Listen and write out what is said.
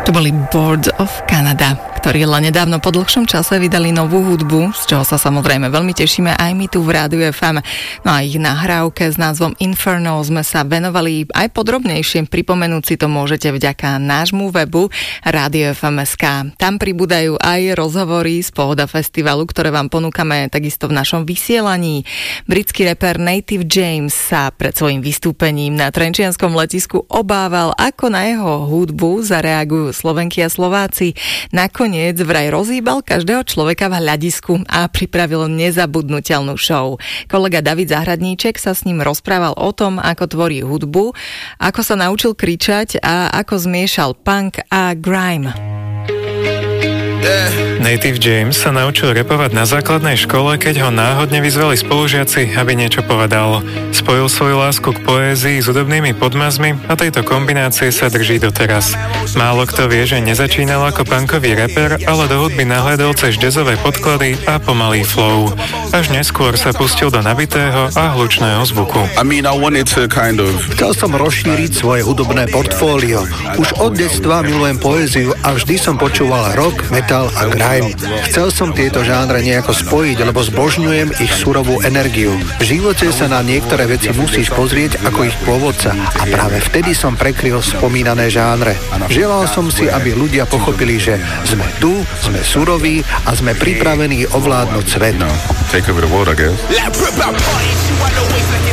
To boli Boards of Canada, ktorí len nedávno po dlhšom čase vydali novú hudbu, z čoho sa samozrejme veľmi tešíme aj my tu v Rádiu FM. No a ich nahrávke s názvom Inferno sme sa venovali aj podrobnejšie. Pripomenúť si to môžete vďaka nášmu webu Rádio FM.sk. Tam pribúdajú aj rozhovory z Pohoda festivalu, ktoré vám ponúkame takisto v našom vysielaní. Britský rapper Native James sa pred svojím vystúpením na trenčianskom letisku obával, ako na jeho hudbu zareagujú Slovenky a Slováci. Nakoniec vraj rozhýbal každého človeka v hľadisku a pripravil nezabudnutelnú show. Kolega David Zahradníček sa s ním rozprával o tom, ako tvorí hudbu, ako sa naučil kričať a ako zmiešal punk a grime. Native James sa naučil rapovať na základnej škole, keď ho náhodne vyzvali spolužiaci, aby niečo povedal. Spojil svoju lásku k poézii s hudobnými podmazmi a tejto kombinácie sa drží doteraz. Málo kto vie, že nezačínal ako punkový rapper, ale do hudby nahliadol cez jazzové podklady a pomalý flow. Až neskôr sa pustil do nabitého a hlučného zvuku. Chcel som rozšíriť svoje hudobné portfólio. Už od detstva milujem poéziu a vždy som počúval rock, metal a grime. Chcel som tieto žánre nejako spojiť, lebo zbožňujem ich surovú energiu. V živote sa na niektoré veci musíš pozrieť ako ich pôvodca a práve vtedy som prekryl spomínané žánre. Želal som si, aby ľudia pochopili, že sme tu, sme suroví a sme pripravení ovládnuť svet.